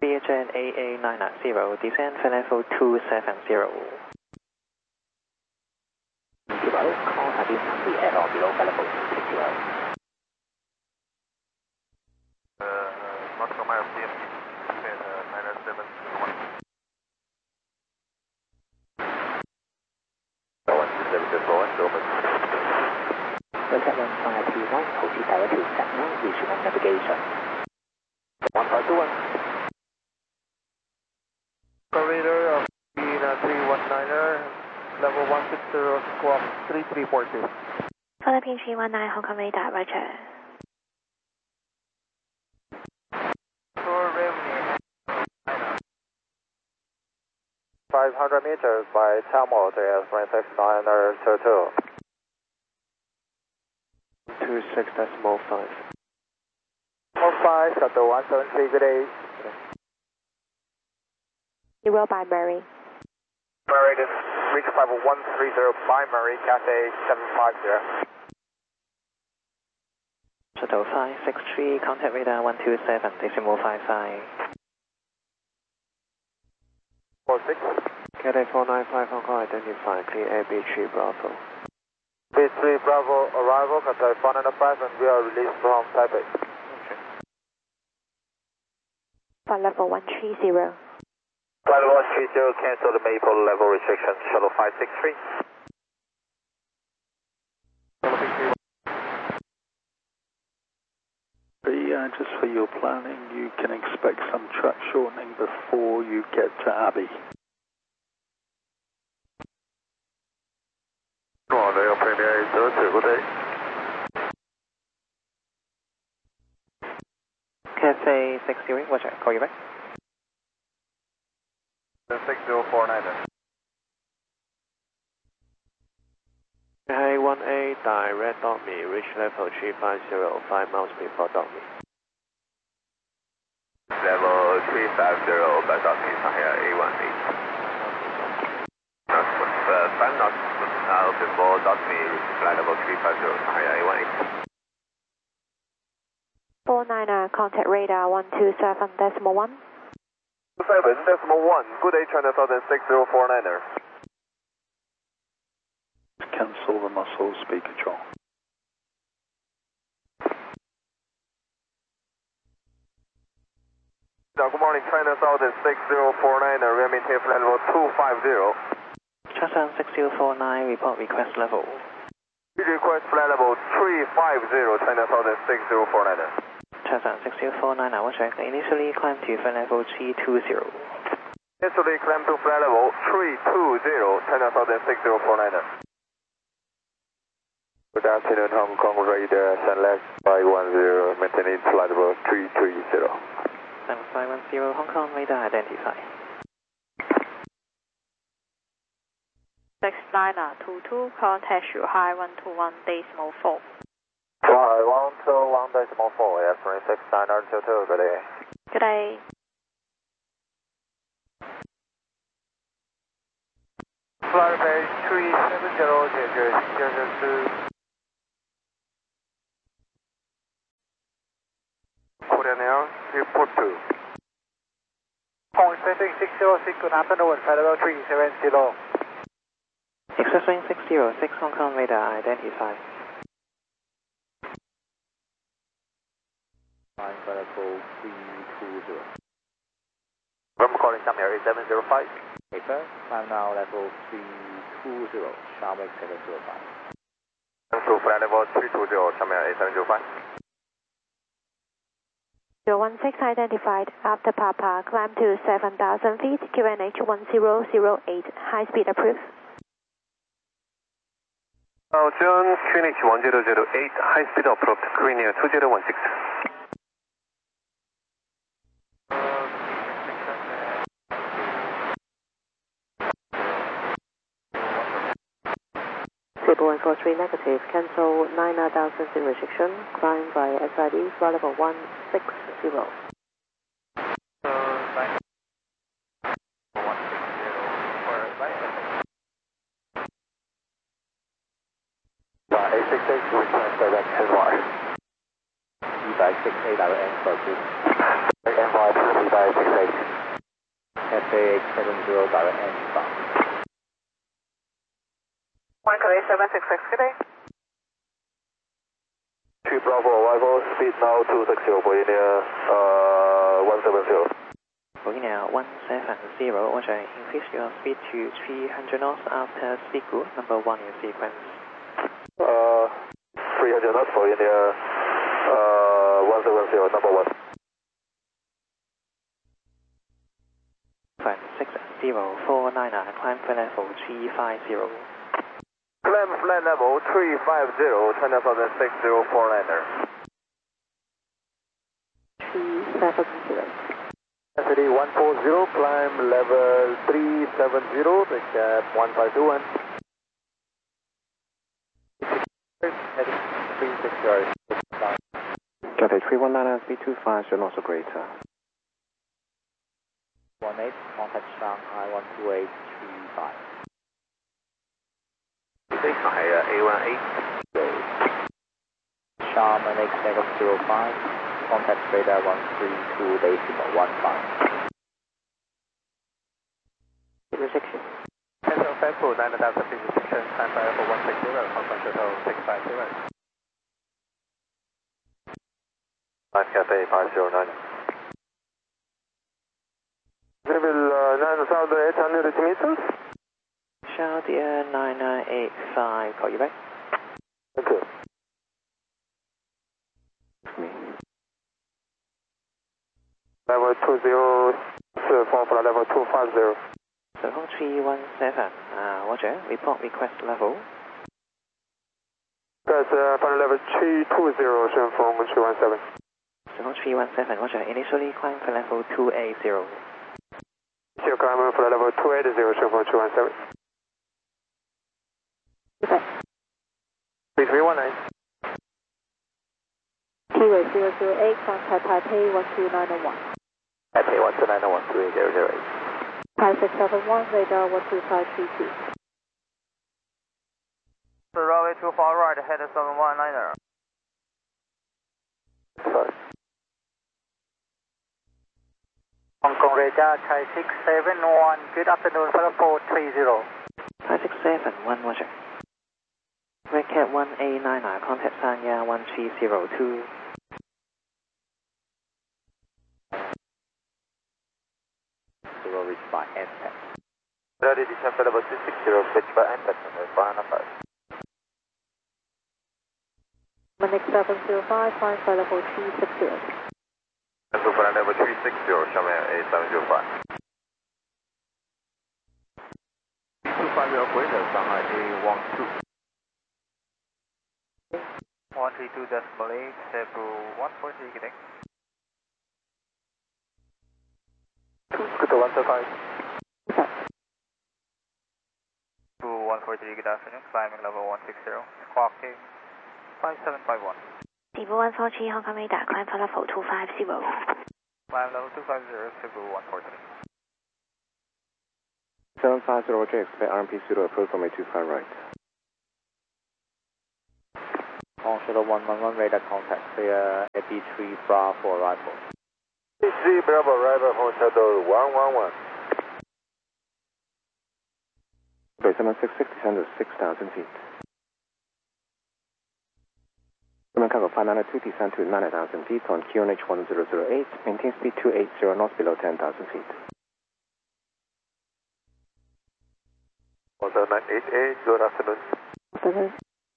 BHN AA990, descend for level 270. Contact is taxi at or below level 260. Nautical mile CMT, descend 971. 125 T1, proceed directly to Satna, reach on navigation. 151. Operator of Pina 319er, level 160, squawk 3342. Philippine 319, Hong Kong radar, roger. For revenue, 500 meters by Tamil to S169er 22. 26.5. 15, shuttle 173, good day. 0 by Murray. Murray, this reach level 130 by Murray, Cathay 750. Shuttle 563, contact radar 127.55. 46. Cathay 495, Hong Kong, identify, clear AB3 Bravo. B3 Bravo, arrival, Cathay 495, and we are released from Taipei. For level 130. Flight 130, cancel the Maple level restriction, shuttle 563. Just for your planning, you can expect some track shortening before you get to Abbey. Royal Premier 02, good day. Cathay 60, watch out, call you back. 6049. Hey 18, direct dot me, reach level 350, 5 miles before dot me. Level 350, back up to Sahara A18. 5 knots before dot me, flight level 350, Sahara A18. 49er, contact radar 127.1. 7.1, good day, China Southern 6049er. Cancel the muscle speaker, John. Good morning, China Southern 6049er, we maintain flight level 250. Chassan 6049, report request level. We request flight level 350, China Southern 6049er. Chassan 6049, watch out, initially climb to flight level 320. Initially climb to flight level 320, China Southern 6049er. Good afternoon, Hong Kong radar, Sunless 510, maintaining flight level 330. 7510, Hong Kong radar identify. 69er, 22, contact Shanghai 121.4. Shanghai 121.4, yes, 69er 22, good day. Good day. Flight base 370, Jeju 002. Korean Air, report 2. Hong Setting 606, good afternoon, flight level 370. Expresswing 606, Hong Kong radar identify. Flight level 320. I'm calling Shamir 8705. Okay, sir. Climb now level 320, Sharwick 705. So flight level 320, Shamir 8705. 016 identified. After Papa, climb to 7,000 feet, QNH 1008, high speed approved. June QNH 1008, high speed approved, Green Air 2016. Table 143 negative, cancel 9,000 restriction, climb by SID, flight level 160. A68, request direction Y. E by 68, our end for this. NY, 568. Cathay 870 direct and inbound. 1 Korea 766, good day. 3 Bravo, arrival speed now 260, Bolivia 170. Bolivia 170, Roger, increase your speed to 300 knots after speed group number 1 in sequence. 300 knots, Bolivia 170, number 1. 60499, climb for level 350. Climb flight level 350, 20,604 370. Density 140, climb level 370, big gap 1521. Heading 360. Cathay 319 speed 250 knots or greater. 18, contact Shanghai 12835. Shanghai A18. Sharman X705, contact radar 132.15. Rejection. Cancel Fairpool 9000 feet restriction, time fire for 160, Hong Kong Shuttle 650. 5 Cathay 509. Level 9,800 meters. Shardia 9985, call you back. Thank you. Level 20, for level 250. So Hong 317, Roger, report request level. That's for level 320, Shenfeng 317. So Hong 317, Roger, initially climb for level 280. Still climbing for level 280, Shenfeng 317. 3319. T-Way 008, contact Taipei 12901. Taipei 12901, 3008. 5671, radar 12532. Runway 2 far right, head 719er. Sorry. Hong Kong radar, Thai 671, good afternoon, Flight 430. 5671, Roger. Red Cat 1899, contact Sanya 1302. Zero reached by NTEC. Ready descent for level 260, reached by NTEC, Bahana 5. Manix 705, climb for level 360. Cancel for level 360, Xiamen A705. 250 greater, Shanghai A12. 132.8, Cebu 140, good day. Scooter 125. Cebu 143, good afternoon, climbing level 160, squawking 5751. Cebu 143, Hong Kong radar, climb for level 250. Climb level 250, Cebu 143. 750, Roger, expect RMP pseudo approach from 825 right. Hong Shuttle 111, radar contact, clear AP3 Bravo arrival. AP3 Bravo arrival, Hong Shuttle 111. Base 766, descend to 6,000 feet. German cargo 592, descend to 9,000 feet on QNH 1008, maintain speed 280 knots below 10,000 feet. 1988, good afternoon. Afternoon.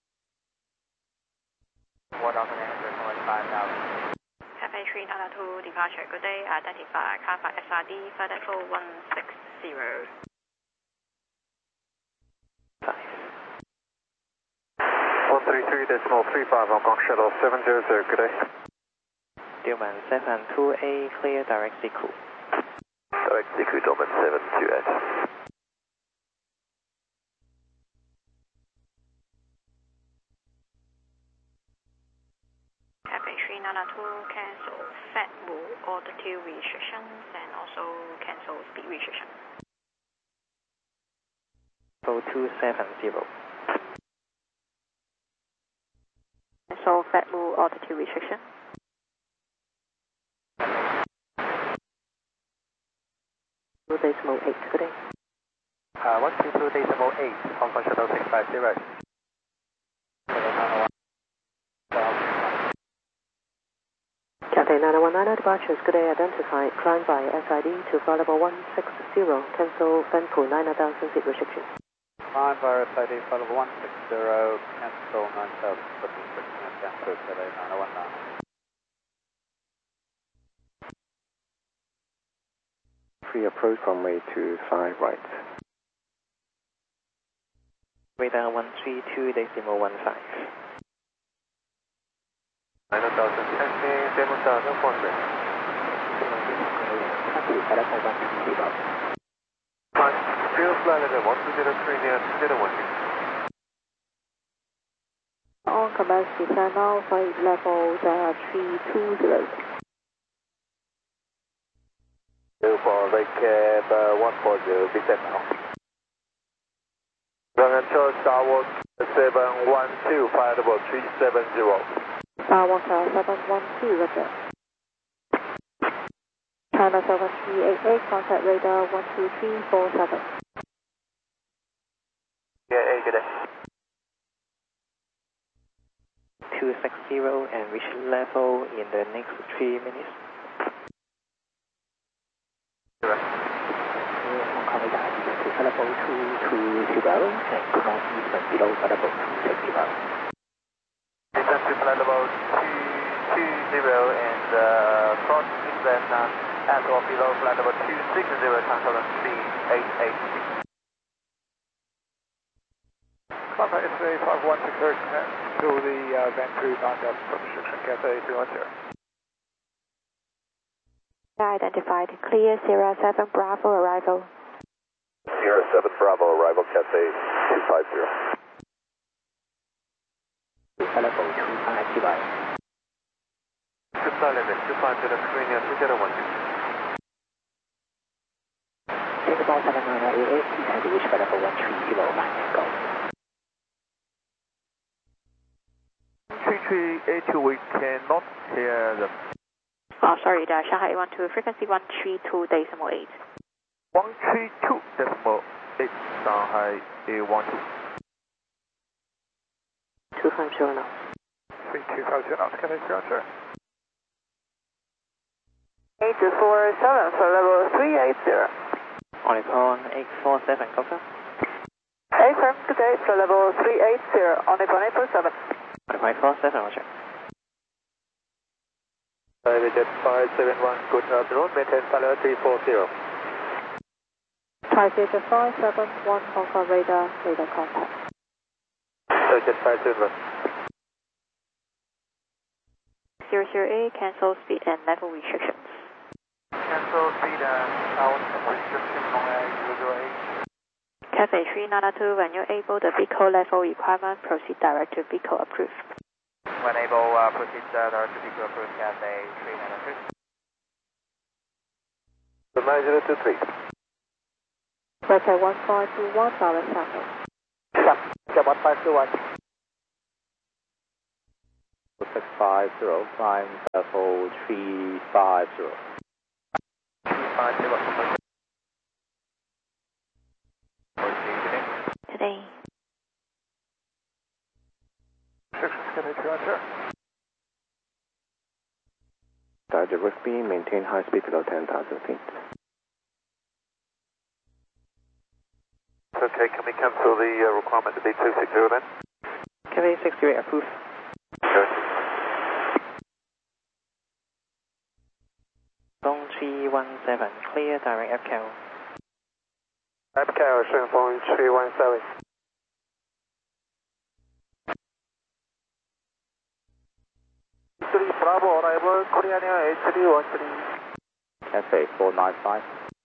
1,825,000. Cafe 392, departure, good day, identify Kappa SRD, flight level 160. 133.35, Hong Kong Shuttle 700, good day. Dillman 728, clear direct sequel. Direct sequel, Dillman 728. Cafe 392, cancel fat move, altitude restrictions, and also cancel speed restriction. 270. Cancel fat move, altitude restriction. 2.8, good day. 122.8, Hong Kong Shuttle 650. Cathay 919 departures, good day, identified, climb by SID to flight level 160, cancel Vanpool 9000 seat restriction. Climb via SID, flight level 160, cancel 9000 seat restriction, cancel Cathay 919. Free approach runway 25 right. Radar 132.15. 9000, taxi 7400. Field flight level 120 near 2016. On capacity plan now, flight level 320. For recap 140, big set now. Control Starwalk 712, flight level 370. Starwalk 712, roger. China 7388, contact radar 12347. Yeah, good day. 260 and reach level in the next 3 minutes. Hong Kong radar to flight level 220 and come on eastern below flight level 260. Descend to flight level 220 and cross England at or below flight level 260, cancel 388. Contact SA 5160, connect to the Vancouver 9000 restriction, Cathay 310. Identified, clear Sierra 7 Bravo arrival. Sierra 7 Bravo arrival, Cathay 250. Flight level 250. Flight level 250, Korea 2016. Singapore 7988, please have reached flight level 130, and go. 3382, we cannot hear them. Oh, sorry, Shanghai 12, frequency 132.8. 132.8, Shanghai A12. 250 knots. 3250 knots, can I transfer? 847 for level 380. Onipon 847, confirm. Affirm, good day, for level 380, Onipon 847. Onipon 847, roger. Jet 571, good afternoon, maintain flight level 340. Thai Jet 571, Hong Kong radar contact. Jet 571. 008, cancel speed and level restrictions. Cancel speed and out restriction on 008. Cathay 392, when you're able, the BICO level requirement, proceed direct to BICO approved. When able, proceed direct to BICO approved, Cathay 392. 9023. Cathay 1521, direct sample. Cathay 1521. 650, climb level 350. 350. Today. Restrictions, Cathay 210. Dodger Rugby, maintain high speed below 10,000 feet. Okay, can we cancel the requirement to be 260 then? Cathay 68, approved. Okay. Dong 317, clear direct FCAL. FCAL 顺风317. Bravo arrival, Korean Air H313. Cathay 495.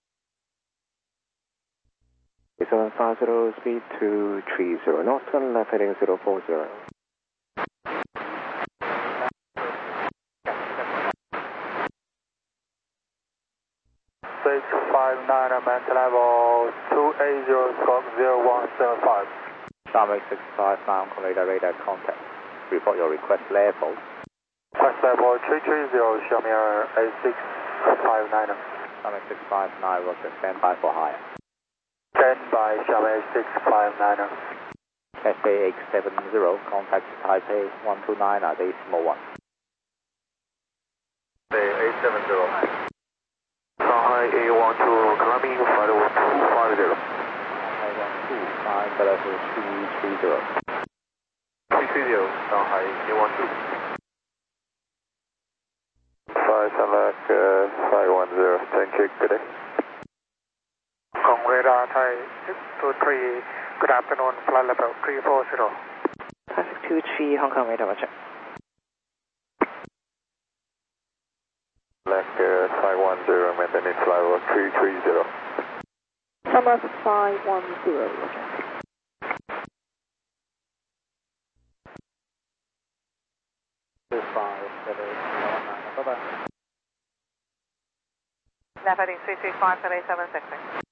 750, speed 230 knots, and left heading 040. 659, mental level 280, squawk 0175. Runway 65, now radar contact. Report your request level. Request level 330, show me A659. 659. Xiamen 659, roger, stand by for higher. Stand by, Xiamen 659. Cathay 870, contact Taipei 129 at decimal 1. Cathay 870. Shanghai A12, climbing flight level 250. Shanghai 12, climb flight level 330. 330, Shanghai A12. 5 Select 510, thank you, good day. Hong Kong radar Thai 623, good afternoon, flight level 340. Traffic 23, Hong Kong radar, roger. Select 510, maintenance flight level 330. Summer 510, roger. Bye-bye. Left heading 335, Cathay 760.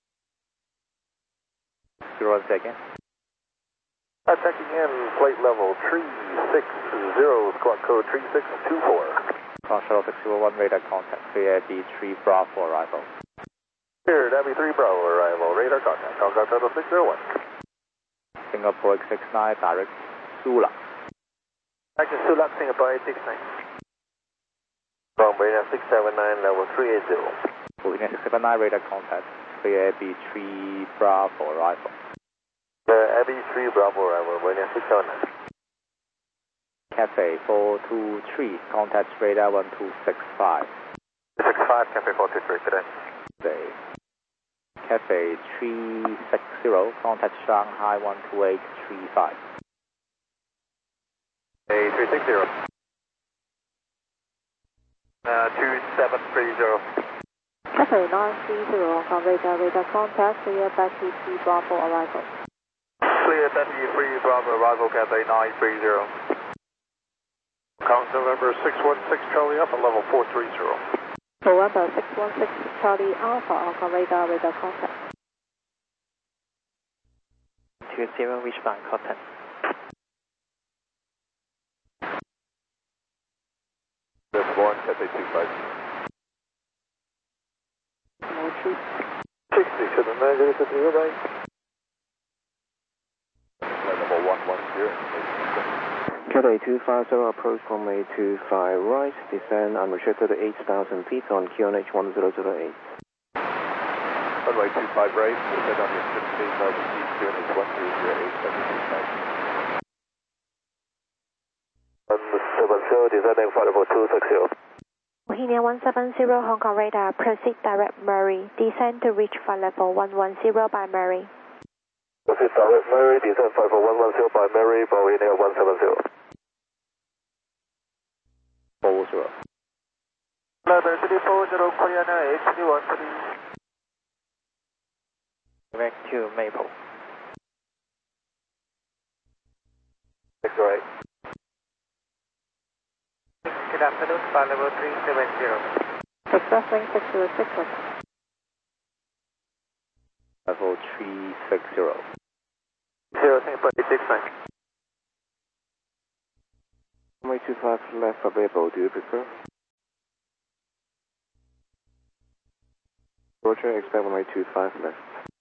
01 second. Checking in, flight level 360, squawk code 3624. Cross shuttle 601, radar contact, clear B3 Bravo arrival. Cleared, AB3 Bravo arrival, radar contact, contact total 601. Singapore 869, direct Sula. Back to Sulak, Singapore 869. From Marina 679, level 380. Marina 679, radar contact, clear B3 Bravo arrival. AB3 Bravo arrival, Marina 679. Cathay 423, contact radar 1265. 65, Cathay 423, today. Cathay 360, contact Shanghai 12835. 360. 2730. Cathay 930, Hong Kong radar contact, clear Becky 3 Bravo arrival. Clear Becky 3 Bravo arrival, Cathay 930. Council number 616 Charlie Alpha, level 430. November 616 Charlie Alpha, Hong Kong radar contact. 20, reach Bangkok 10. That's 1, Cathay 25. 60 to the negative, to your right. Flight level 110. Cathay 250, approach runway 25 right, descend unrestricted 8,000 feet on QNH 1008. Runway 25 right, descend unrestricted 8,000 feet, QNH 1008, 170, descending flight level 260. Bohemia 170, Hong Kong radar, proceed direct Murray, descend to reach flight level 110 by Murray. Proceed direct Murray, descend flight level 110 by Murray, Bohemia 170. 40. Level 340, clear now, HD13. Back to Maple. 608. Good afternoon, flight level 370. Express link 606, roger. Level 360. 0 Singapore 869. Runway 25 left available, do you prefer? Roger, expect runway 25 left.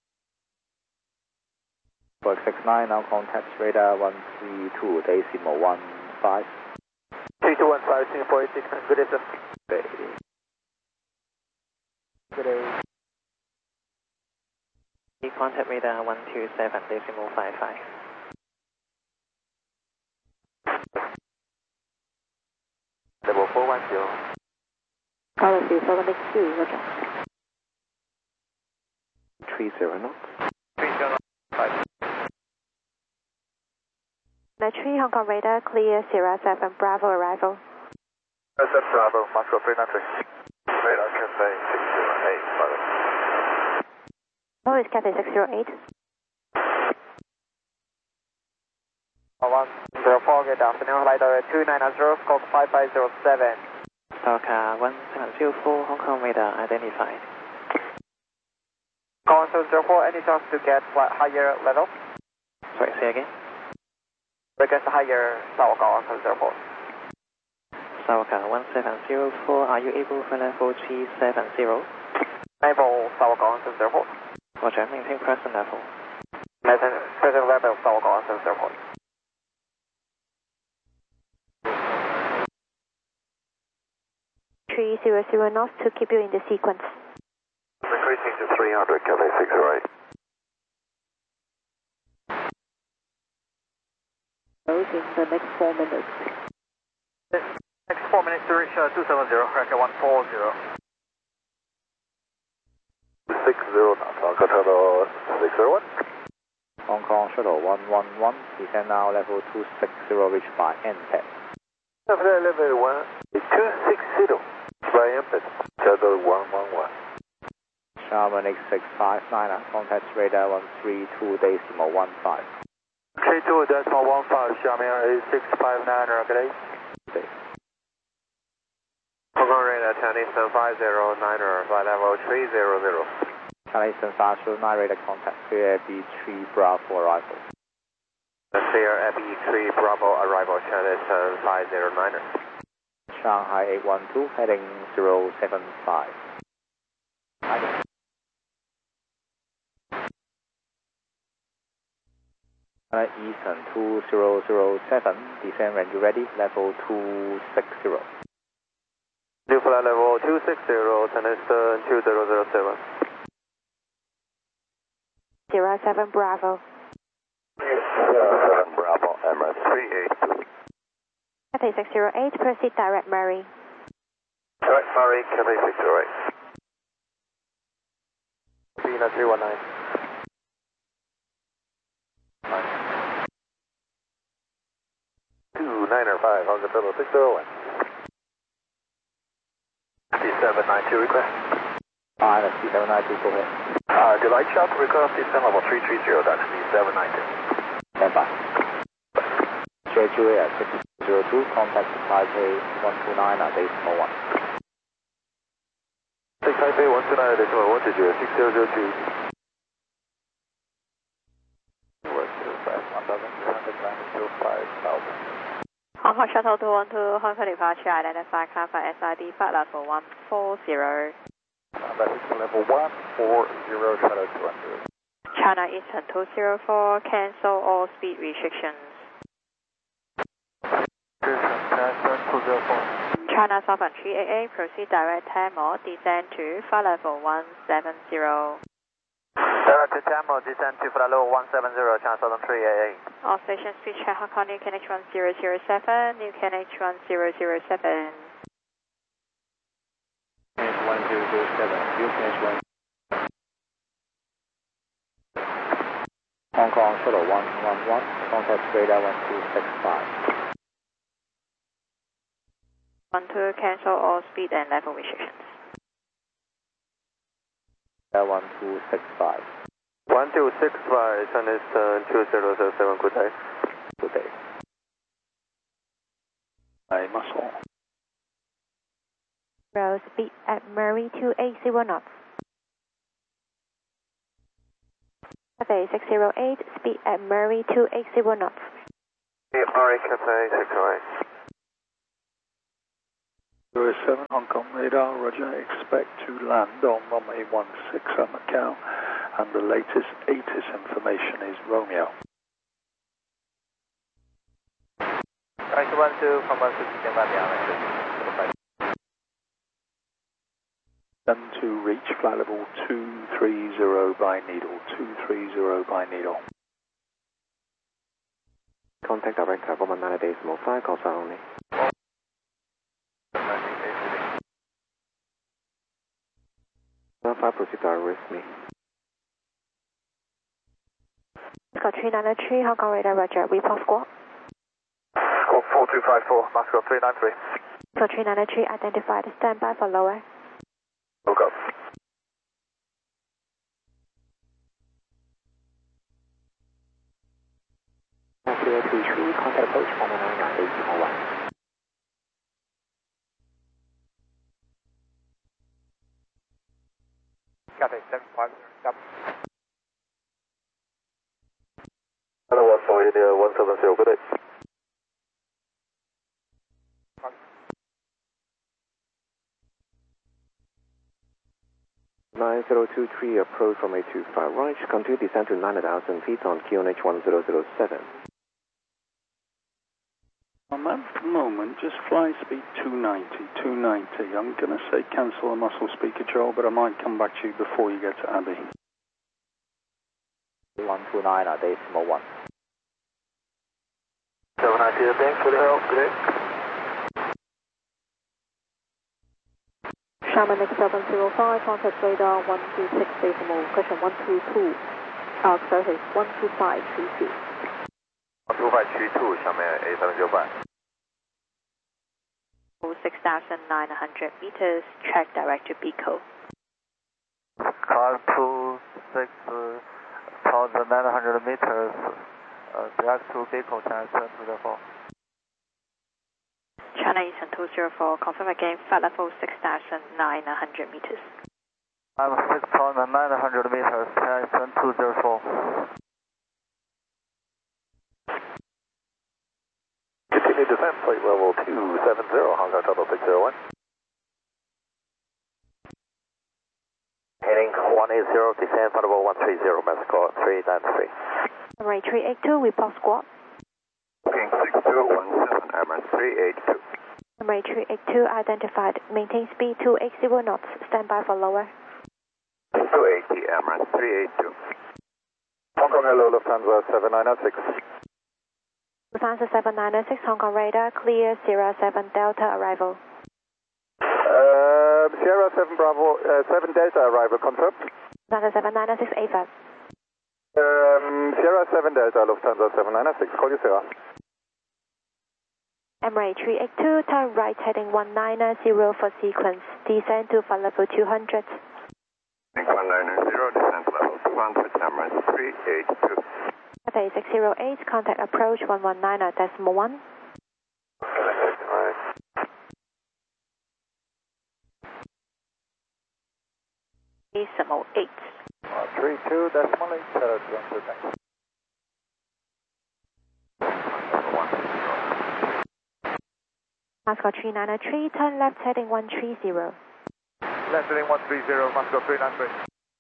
469, now contact radar 132, decimal 15. 3215 Singapore 869, good day, sir. Good day. Contact radar 127, decimal 55. Level 410. Policy 762, roger. 30 knots. 305. Metri, Hong Kong radar, clear Sierra 7 Bravo arrival. SF Bravo, Moscow 393. Radar Cathay 608, Bravo. Oh, it's Cathay 608. 104, good afternoon, flight level 290, scope 5507. Stalker 1704, Hong Kong radar identified. Council 04, any chance to get higher level? Sorry, say again. Request higher South Council 04. Sawaka 1704, are you able for level 370? Level Sawaka 1704. Roger, maintain present level. Maintain present level Sawaka 1704. .300 knots to keep you in the sequence. Increasing to 300, Cathay 608. In the next 4 minutes. Next 4 minutes to reach 270, America 140. 60 knots, Hong Kong Shuttle 601. Hong Kong Shuttle 111, descend now level 260, reach by NTEC. Level 260, by NTEC, Shuttle 111. Sharman 8659, contact radar 132.15. 32.15, Xiamen 8659, good day. Hong Kong radar Chinese 509, flight level 300. Chinese 509 radar contact, clear B3 Bravo arrival. Clear B3 Bravo arrival, Chinese 509. Shanghai 812, heading 075. Eastern 2007, descend when you're ready, level 260. New flight level 260, Chinese 2007. 07 Bravo. 07 Bravo, Emirates 382. Cathay 608, proceed direct Murray. Direct Murray, Cathay 608. Pina 319. 295, Hong Kong Shuttle 601. 5792 request. That's C792, go ahead. Delight shot request descend level 330, that's C792. Stand by. JQA at 602, contact Taipei 129 at decimal 1. 6 Taipei 129 decimal 1 to 6002. West 1,300, 5000. Hong Kong Shuttle 212, Hong Kong departure, identify car for SID, flight level 140. Level 140, Shuttle 200. China Eastern 204, cancel all speed restrictions. China Southern 388, proceed direct Tamil, descend to flight level 170. Direct to Tamil, descend to flight level 170, China Southern 388. All stations speech check Hong Kong New KNH 1007, New KNH 1007. 1007, UKH 1. Hong Kong Shuttle 111, contact radar 1265. 12, cancel all speed and level restrictions. 1265. 1265, Chinese 2007, good day. Good day. Muscle. Roll speed at Murray 280 knots. Cathay 608, speed at Murray 280 knots. Murray, Cathay 608. 07 Hong Kong radar, roger, expect to land on runway 16 at Macau, and the latest ATIS information is Romeo. Right 12 from 160, stand by behind. Then to reach flight level 230 by needle, 230 by needle. Contact direct travel 19.5, call sign only. Alpha, proceed direct with me. Scott 393, Hong Kong radar, roger, report squawk. Squawk 4254, Moscow 393. Scott 393, identified, stand by for lower. Look up. Clear to tree, contact approach 119 at decimal 1. Cathay 75, stop. Hello, 170, good day. 9023 approach from 825 right, continue descend to 9,000 feet on QNH 1007. At the moment, just fly speed 290. I'm going to say cancel the muscle speaker, Joel, but I might come back to you before you get to Abbey. 129.1. 790, thanks for the help, good. Sherman X705, contact radar 126 decimal, question 125.32. 12532, 下面 A795. 6,900 meters, track direct to Pico. Climb to 6,900 meters, direct to Pico, transfer to the 4. China Eastern 204, confirm again, flight level 6,900 meters. I'm 6,900 meters, China Eastern 204. Continue descent, flight level 270, Hong Kong Total 601. Heading 180, descent, flight level 130, Mexico 393. Runway 382, report squawk. Booking 6217, Emirates 382. Runway 382 identified. Maintain speed 280 knots. Stand by for lower. 280, Emirates 382. Hong Kong hello, Lufthansa 7906. Lufthansa 7906, Hong Kong radar, clear, Sierra 7 Delta arrival. Sierra 7 Bravo, 7 Delta arrival, confirmed. Lufthansa 7906, AFAB. Sierra 7 Delta, Lufthansa 7906, call you Sierra. Emirates 382, turn right heading 190 for sequence. Descend to flight level 200. 190, descent level 200, Emirates 382. FA 608, contact approach 119.1. Decimal 8. 132.8, transfer back. Moscow 393, turn left heading 130. Left heading 130, Moscow 393.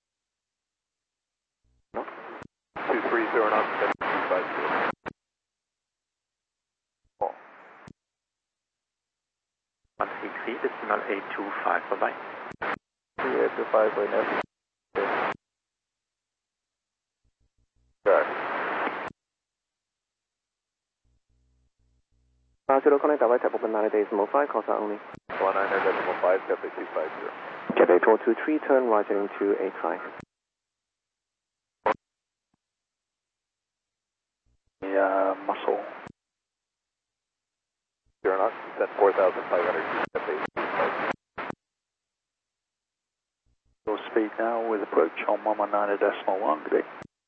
230 knots, 250. 133, decimal 825, bye-bye. 3825, going left. Zero connect direct at open 90.5, call sign only. 190.5, Cathay 250. Cathay 423, turn right heading 285. Muscle. 0 knots, descent 4,500 feet, Cathay 250. Your speed now with approach on 119.1, good day.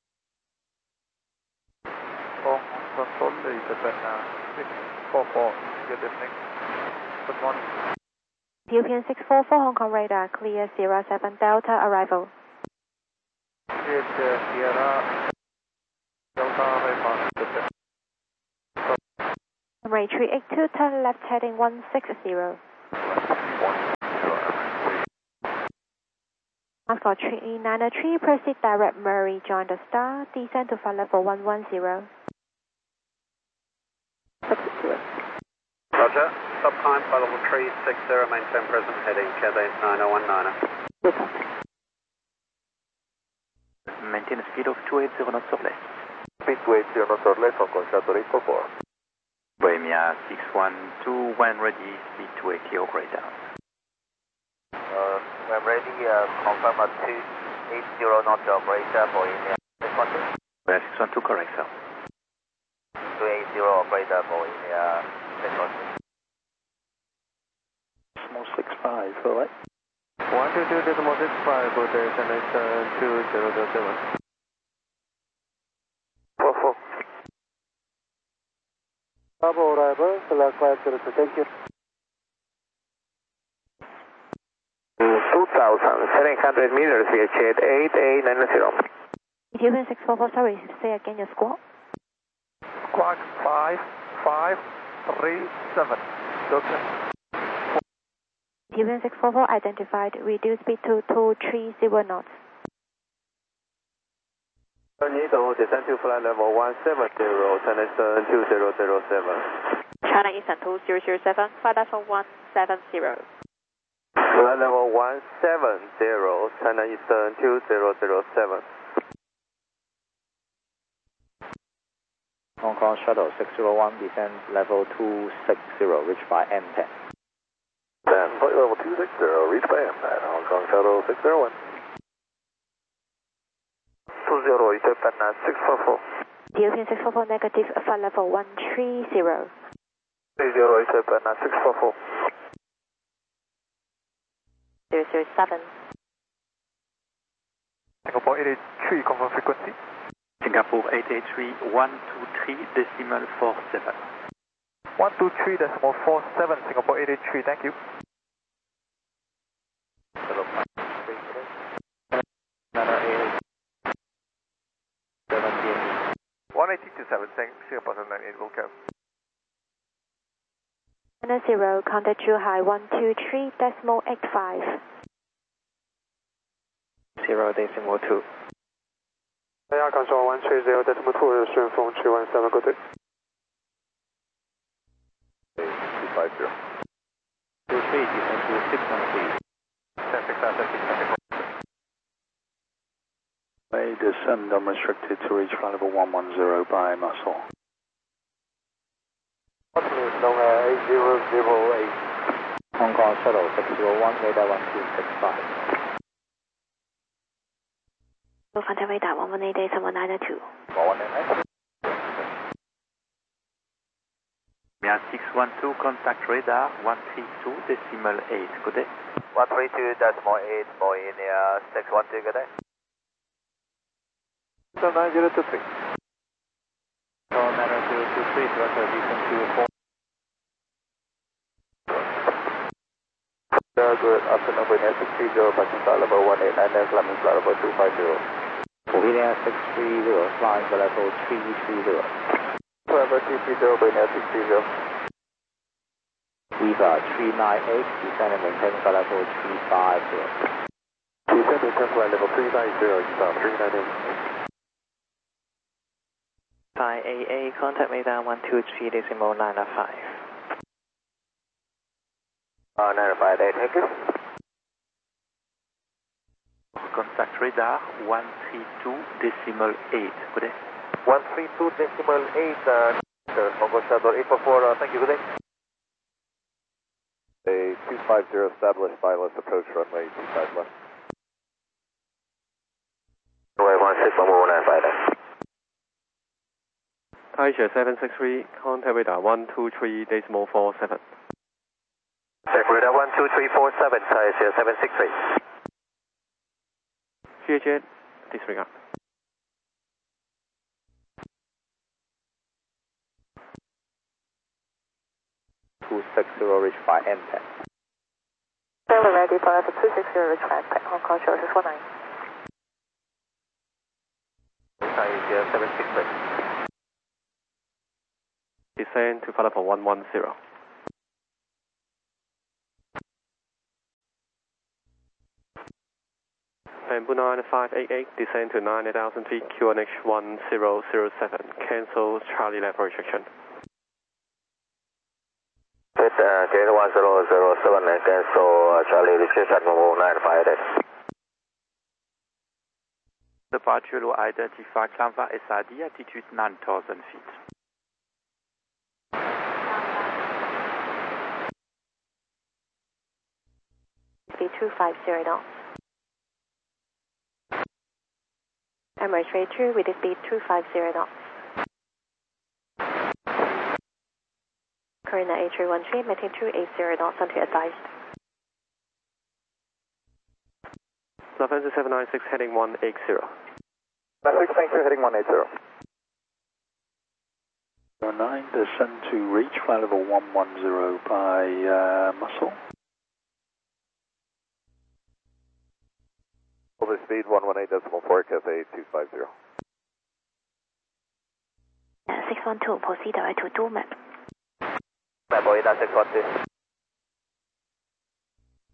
Control is open 644, good evening. Good morning. Ethiopian 644, Hong Kong radar, clear, Sierra 7 Delta arrival. Sierra Delta arrival. Emirates 382, turn left heading 160. Moscow 393, proceed direct Murray, join the star, descend to flight level 110. Roger, stop climb, flight level 360, maintain present heading, Cathay 9019. Maintain a speed of 280 knots or less. Speed 280 knots or less, Hong Kong Shuttle 844. Bohemia 612, when ready, speed 280 or greater. When ready, confirm at 280 knots operator, Bohemia 612. Bohemia 612, correct, sir. 280 operator, Bohemia 612. Small 65, alright. 122.65, good day, destination 2007. 44. Bravo arrival, select 502, thank you. 2,700 meters, VH 8890. Ethiopian 644, sorry, say again your squawk. Squawk 5537. Okay. TVN 644 identified. Reduce speed to 230 knots. Tornado, descend to flight level 170, China Eastern 2007. China Eastern 2007, flight level 170. Flight level 170, China Eastern 2007. Hong Kong Shuttle 601, descend level 260, reach by M10. Then flight level 260, reach by M10, Hong Kong Shuttle 601. 20, Ethiopian 644. Ethiopian 644 negative, flight level 130. 30, Ethiopian 644. 007. Singapore 883, confirm frequency. Singapore 883, 123.47. 123.47, Singapore 883, thank you. 18027, Singapore 798, will go. 0, contact too high, 123.85. 0.2. Air control 130.2, 顺风317, good day. 250. 23, descend to 613. 10 May descend unrestricted to reach flight level 110 by muscle. Long 8008. Hong Kong Shuttle 601, radar 1265. Contact radar 118, 7192. 118. Mia 612, contact radar 132.8, good day. 132.8, Boeing 612, good day. 9023. Tower 9023, throttle descend to 4. Good afternoon, Boeing 630, passing flight level 189, then climbing flight level 250. Boeing 630, flying for level 330. Level 330, Boeing 630. Viva 398, descend and maintain flight level 350. Descend to flight level 350, stop 398. Thai AA, contact radar 123.905. 958, thank you. Contact radar 132.8, good day. 132.8, Hong Kong Shuttle 844, thank you, good day. A 250 established by let's approach runway 25 left. Runway 16, Taisha 763, contact radar 123.47. Check radar 12347, Taisha 763. CHA, disregard. 260, reach by M10. We're ready for level 260, reach by M10, Hong Kong Shuttle 619. Taisha 763. Descend to flight level 110. Bamboo 9588, descend to 90,000 feet, QNH 1007. Cancel Charlie level restriction. Good, Jane 1007, cancel Charlie restriction 958. Departure will identify Canva SID, altitude 9,000 feet. Speed 250 knots. Emirates straight through with the speed 250 knots. Current at A313, maintain 280 knots until advised. Lufthansa 796 heading 180. 96, thank you, heading 180. 09, descend to reach flight level 110 by muscle. Over speed 118.4, Cathay 250. 612, proceed direct to Dormap. Boeing 612.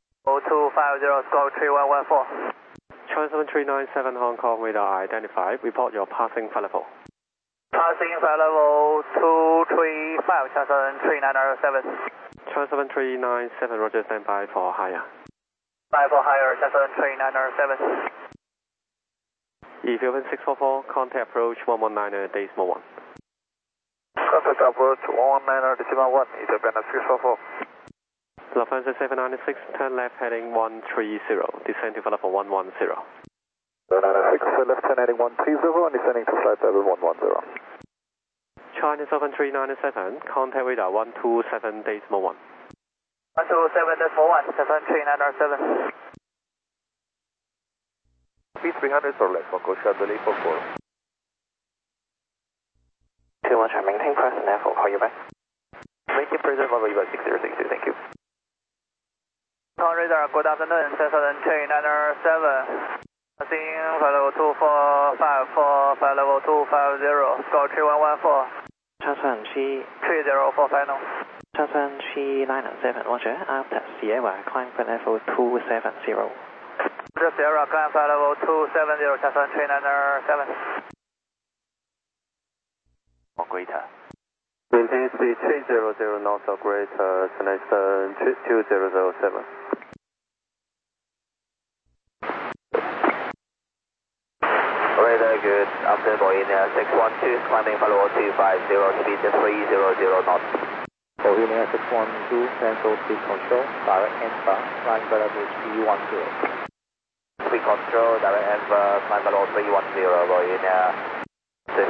250, score 3114. China 7397 Hong Kong radar identified. Report your passing flight level. Passing flight level 235, China 3907. China 7397, roger, standby for higher. Standby for higher, China 3907. Ethiopian 644, contact approach 119 decimal 1. Contact approach 119 decimal 1, Ethiopian 644. Lufthansa 796, turn left heading 130, descend to flight level 110. 796, left turn heading 130 and descending to flight level 110. China 7397, contact radar 127 decimal 1. 127 decimal 1, 73907. P300 or less, Foco Chevrolet 44. 2-1, maintain present level, call you back. Maintain present level, you got 6062, thank you. Radar, good afternoon, 73907. Passing flight level 2454, flight level 250, score 3114. Chassan 304 final. Chassan 3997, roger, after Sierra, climb flight level 270. Sierra, climb flight level 270, Chassan 3997. Greater. Maintain speed 300 knots or greater, Connection 2007. Radar good, after Bohemia 612, climbing flight level 250, speed 300 knots. Bohemia 612, cancel speed control, direct Enver, climb flight level 310. Speed control, direct Enver, climb flight level 310, Bohemia 6.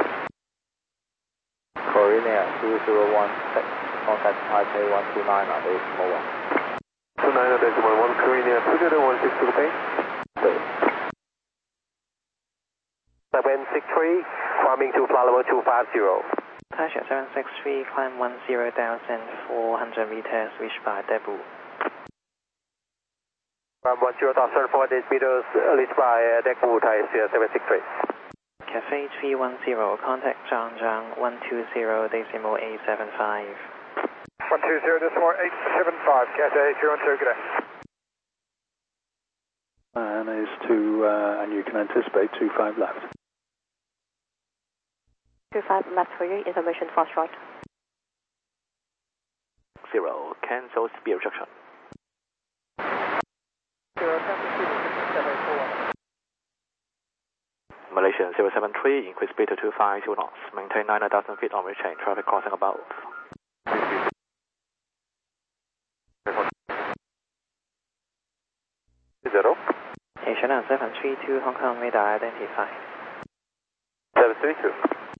Bohemia 2016, contact Taipei 129 at decimal 1. 29 decimal 1, Korea 2016 to pay. 763, climbing to flight level 250. Tasha 763, climb 10,400 meters, reached by debut. From 10,400 meters, reached by debut, Thai 763. Cafe 310, contact Zhangjiang 120 decimal 875. 120 decimal 875, Cathay 312, good day. And is and you can anticipate 25 left. 25 left for you, information fast right. 0, cancel speed reduction. 0, cancel speed reduction, 741. Malaysian 073, increase speed to 250 knots, maintain 9,000 feet on rechain, traffic crossing above. Asiana 732, Hong Kong radar identified. 732.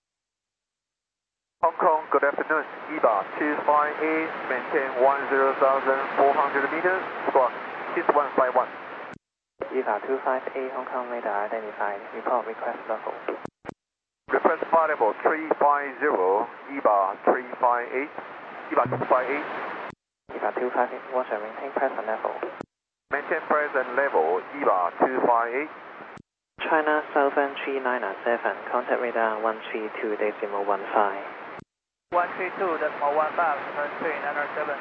Hong Kong, good afternoon. EVA 258, maintain 10,400 meters, squawk 6151. EVA 258, Hong Kong radar identified. Report request level. Request flight level 350, EVA 358, EVA 258. EVA 258, water, maintain present level. Maintain present level, EVA 258. China Southern 3997, contact radar 132 decimal 15. 132 decimal 15, 3997.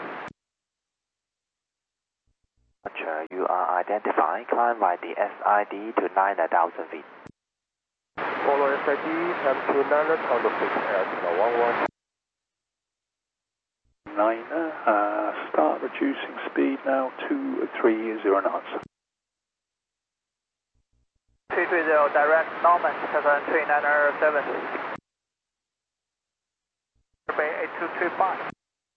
Roger, you are identified, climb by the SID to 9,000 feet. Follow SID, time to 900, count of 6, decimal 11. Start reducing speed now to 30 knots. 330, direct Norman, 3997. Bay 8235.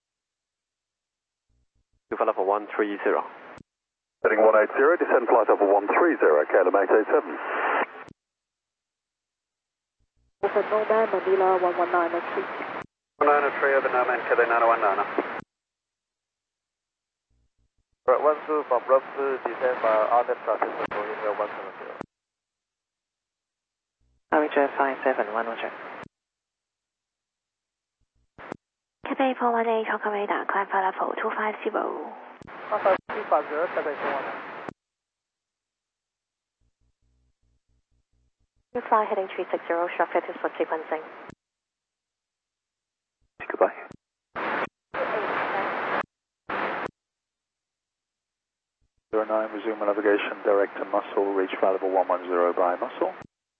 To flight level 130. Heading 180, descend flight level 130, KLM 887. Over Norman, Manila 11903. 193 over Norman, Quebec 919. Right, 12 from Rumfu, descend by RNet traffic for Bohemia 170. Roger 571, roger. Cathay 418, Hong Kong radar, climb flight level 250. 250, Cathay 418. You fly heading 360, short flight is for sequencing. Goodbye. 09 resume navigation direct to Muscle, reach flight level 110 by Muscle.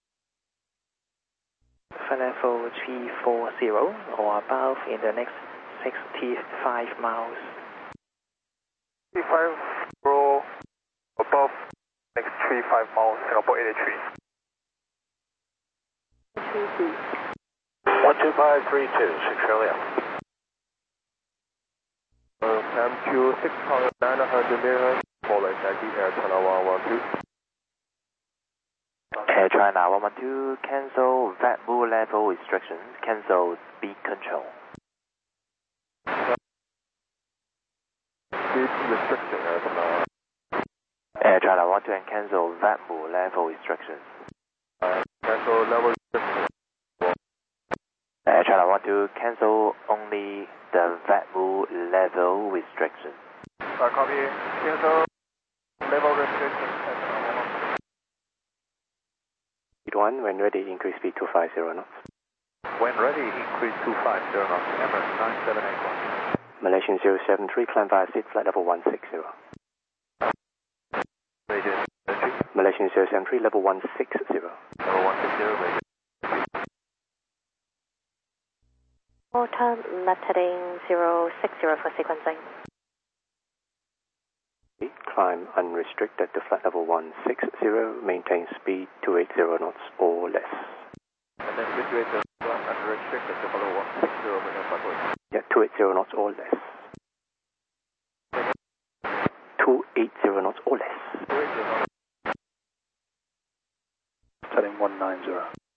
Flight level 340 or above in the next 65 miles. 350 above next 35 miles, Singapore 83. 12532, 6 Charlie. Climb to 6,900 meters, follow SID Air China 112. Air China 112, cancel VATBU level restrictions, cancel speed control. Speed restriction, Air China. Air China 112 and cancel VATBU level restrictions. Cancel level restrictions. Air China 112, cancel only the VATBU level restrictions. Copy. Cancel level restrictions. Speed 1, when ready, increase speed to 50 knots. When ready, increase to 50 knots. Emirates 9781. Malaysian 073, climb via seat, flight level 160. Malaysian 073, level 160. Level 160, radio. Turn left heading 060 for sequencing. Climb unrestricted to flight level 160, maintain speed 280 knots or less. And then 280 unrestricted to follow 160 minutes backward. Yeah, 280 knots or less. 280 knots or less. 280 knots. Heading 190.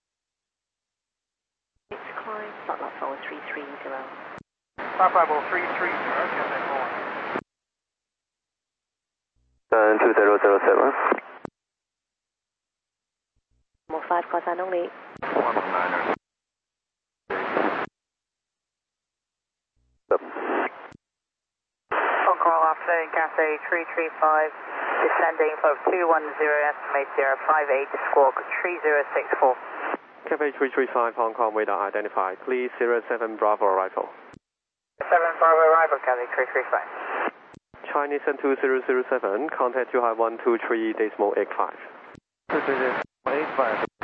It's climb, slot lot forward 330. Stop level 330, Cathay 4. 2007. More 5 cause and only. 190. Hong Kong offsetting Cathay 335, descending for 210, estimate 058, squawk 3064. Cathay 335 Hong Kong, radar identified. Please 07 Bravo arrival. 7 Bravo arrival, Cathay 335. Chinese and 2007, contact to high 123.85. 238.85,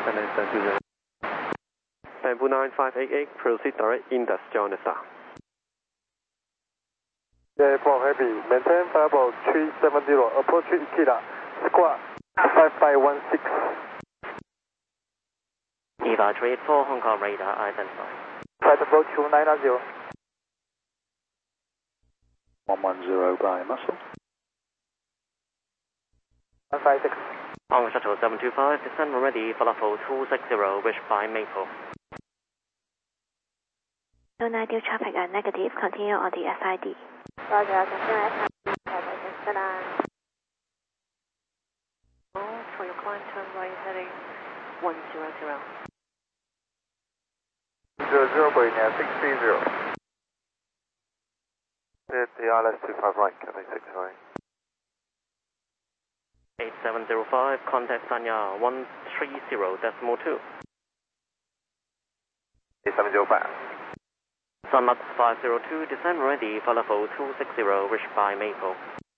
Bamboo 9588, proceed direct Indus, join us. Yeah, for heavy, maintain level 370, approach Ikeda, squawk 5516. EVA 384 Hong Kong radar identified. Flight level 290. 110 by Muscle. 156. On shuttle 725, descend when ready for level 260, wish by Maple. 290 traffic are negative, continue on the SID. Roger, continue SID, For your climb, turn right heading 100. 00 Boeing 630. The ILS 25 right, Cathay 6 right. 8705, contact Sanya 130.2. 8705. Sunlux 502, descend ready for level 260, wish by Maple.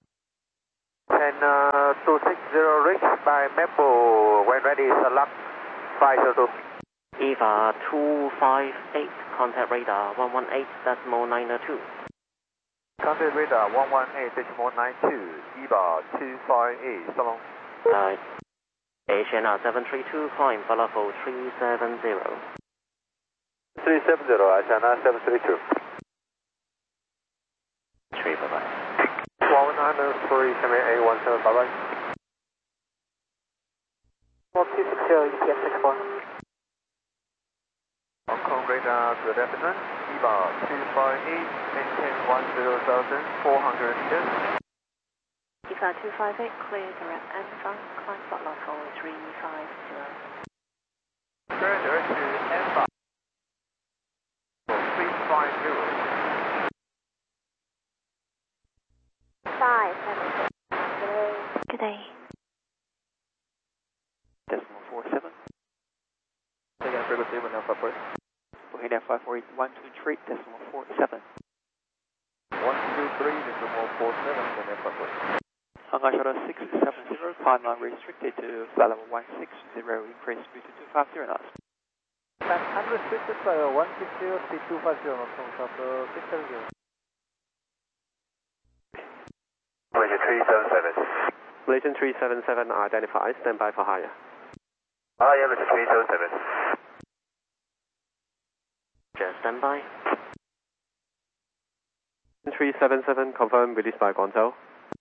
260, reach by Maple, when ready, select 502. EVA 258, contact radar 118.902. Contact radar 118.92, EVA 258, so long. Asiana 732, climb for level 370. 370, Asiana 732. 3, bye-bye. 193, 7817, bye-bye. 260, ETS 64. Hong Kong radar, good afternoon. EVA 258, maintain 10,400 meters. EVA 258, clear direct N5, climb slot lot forward 350. Clear direct to N5. 350. 5, Good day. Decimal 47. Again, frequency with Alpha First. Boeing 548, 123, decimal 47. 123, decimal 47, with Alpha First. Hong Kong Shuttle 670, climb restricted to flight level 160, increase speed to 250 knots. Unrestricted flight level 160, speed 250 knots, Hong Kong Shuttle 670. Malaysia 377. Malaysian 377 identified, stand by for higher. Yeah, Malaysia 377. Just stand by. 377 confirmed, released by Guangzhou.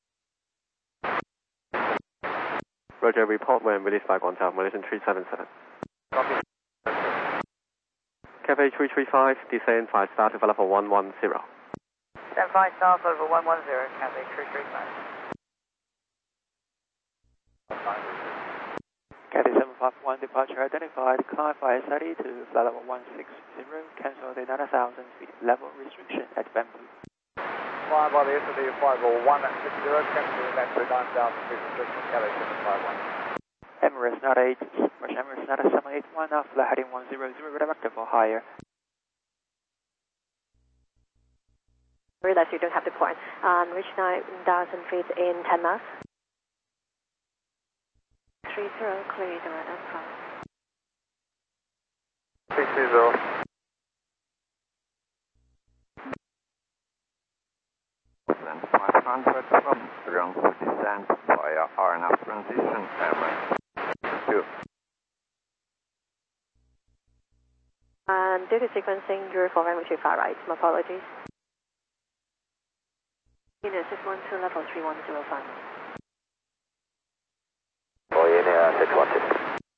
Roger, report when released by Guangzhou, Malaysian 377. Copy. Cafe 335, descend 5 star to level 110. Stand 5 star, level 110, Cafe 335. Cathay 751 departure identified, climb via SID to flight level 160, cancel the 9,000 feet level restriction at Bamboo. Climb by the SID flight level 160, cancel the next 9,000 feet restriction, Cathay 751. Emirates not 8, Emirates not 781, flight heading 100, redirected for higher. Realize you don't have the point. Reach 9,000 feet in 10 miles. 30, clear direct and cross. 320. Then 500 from ground descent via RNAV transition, Emirates 2. And due to sequencing, you're following with your far right. My apologies. Unit 612, level 3105. Oh, yeah, 612.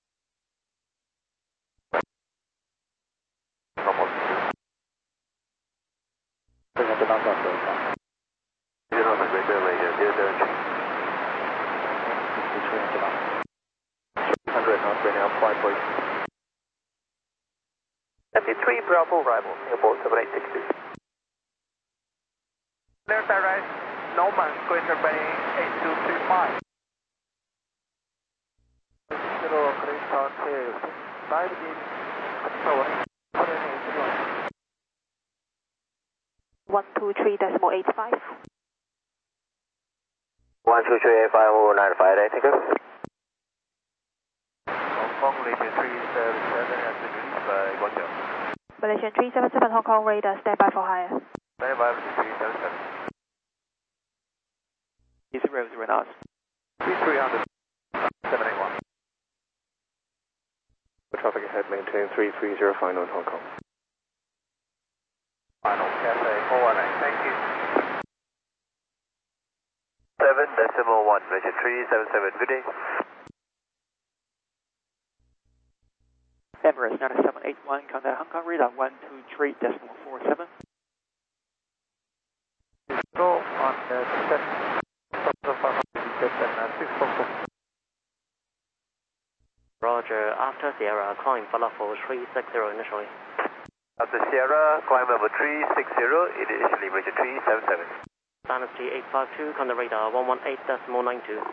Three Bravo arrival, Singapore 7862. Clear direct, Norman, Greater Bay 8235. 123.85. 123.8595, thank you. Hong Kong Malaysian 377 has been released by Guangzhou. Malaysian 377 Hong Kong radar, stand by for higher. Stand by Malaysian 377. 0 knots. 3300, 781. Traffic ahead, maintain 330 final in Hong Kong. Final Cathay 418, thank you. 7.1, Malaysia 377, good day. Emirates 9781, contact Hong Kong radar 123.47. Go on the set. Roger, after Sierra, climb for level 360 initially. After Sierra, climb level 360, initially Malaysia 377. Dynasty 852, contact radar 118.92.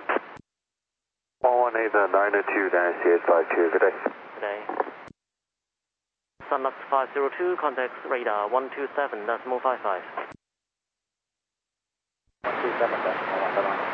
118.92, Dynasty 852, good day. Good day. Sunlux 502, contact radar 127.55. 127.179.